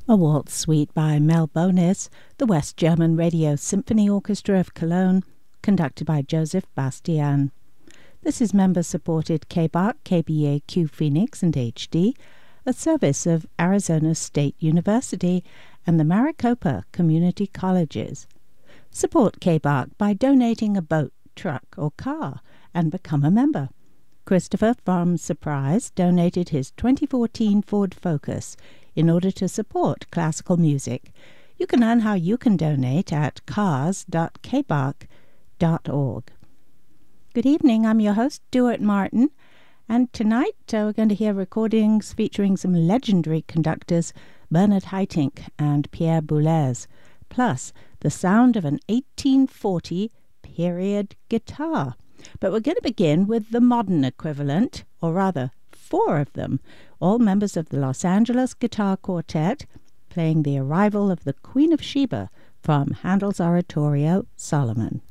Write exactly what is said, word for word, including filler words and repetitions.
A waltz suite by Mel Bonis, the West German Radio Symphony Orchestra of Cologne, conducted by Joseph Bastian. This is member-supported K B A R C, K B A Q Phoenix and H D, a service of Arizona State University and the Maricopa Community Colleges. Support K B A R C by donating a boat, truck or car and become a member. Christopher from Surprise donated his twenty fourteen Ford Focus in order to support classical music. You can learn how you can donate at cars dot k b a r c dot org. Good evening, I'm your host, Stuart Martin, and tonight uh, we're going to hear recordings featuring some legendary conductors, Bernard Haitink and Pierre Boulez, plus the sound of an eighteen forty period guitar. But we're going to begin with the modern equivalent, or rather, four of them, all members of the Los Angeles Guitar Quartet, playing the arrival of the Queen of Sheba from Handel's oratorio, Solomon.